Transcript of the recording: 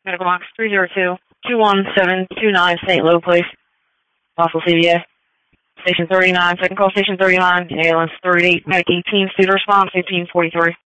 Medical box 302-21729, St. Louis Police, Boswell, CVA. Station 39, second call, Station 39, ambulance 38, medic 18, speed response 1543.